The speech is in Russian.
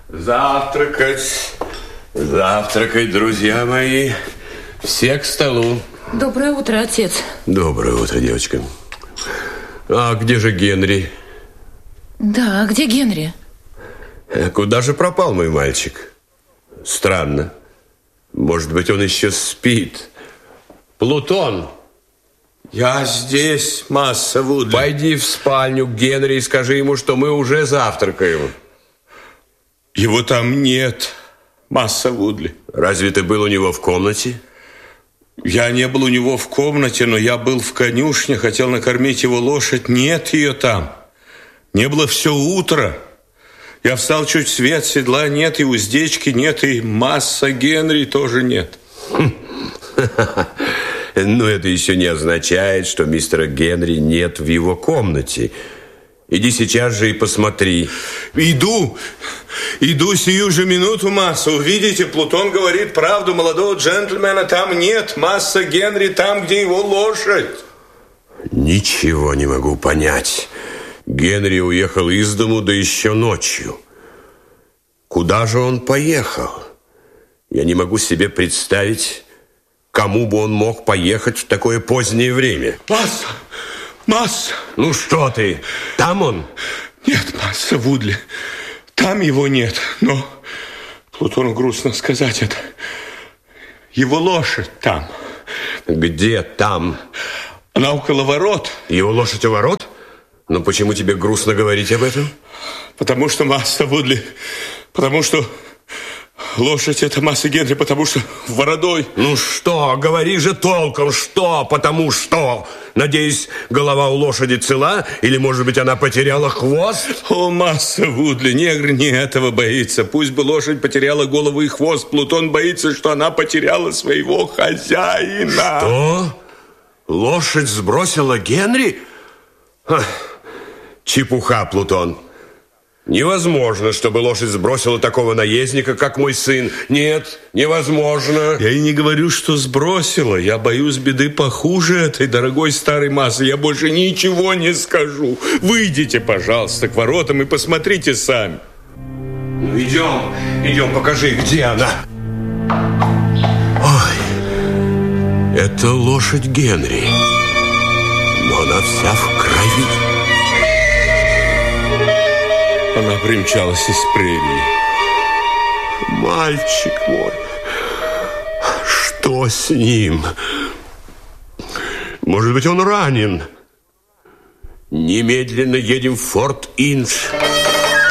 Завтракать, завтракать, друзья мои. Все к столу. Доброе утро, отец. Доброе утро, девочка. А где же Генри? Да, где Генри? Куда же пропал мой мальчик? Странно. Может быть, он еще спит. Плутон! Я здесь, масса Вудли. Пойди в спальню к Генри и скажи ему, что мы уже завтракаем. Его там нет, масса Вудли. Разве ты был у него в комнате? Я не был у него в комнате, но я был в конюшне, хотел накормить его лошадь. Нет ее там. Не было все утро. Я встал чуть свет, седла нет, и уздечки нет, и масса Генри тоже нет. Но это еще не означает, что мистера Генри нет в его комнате. Иди сейчас же и посмотри. Иду сию же минуту, масса. Увидите, Плутон говорит правду, молодого джентльмена там нет. Масса Генри там, где его лошадь. Ничего не могу понять. Генри уехал из дому, да еще ночью. Куда же он поехал? Я не могу себе представить, кому бы он мог поехать в такое позднее время. Масса! Ну что ты? Там он? Нет, масса Вудли. Там его нет. Но Плутону грустно сказать это. Его лошадь там. Где там? Она около ворот. Его лошадь у ворот? Но почему тебе грустно говорить об этом? Потому что масса Вудли. Потому что лошадь это масса Генри, потому что вородой. Ну что, говори же толком, что, потому что. Надеюсь, голова у лошади цела, или, может быть, она потеряла хвост? О, масса Вудли, негр не этого боится. Пусть бы лошадь потеряла голову и хвост, Плутон боится, что она потеряла своего хозяина. Что? Лошадь сбросила Генри? Ха. Чепуха, Плутон. Невозможно, чтобы лошадь сбросила такого наездника, как мой сын. Нет, невозможно. Я и не говорю, что сбросила. Я боюсь беды похуже этой дорогой старой массы. Я больше ничего не скажу. Выйдите, пожалуйста, к воротам и посмотрите сами. Ну, идем, покажи, где она. Ой, это лошадь Генри. Но она вся в крови. Она примчалась из прерии. Мальчик мой, что с ним? Может быть, он ранен? Немедленно едем в Форт Индж.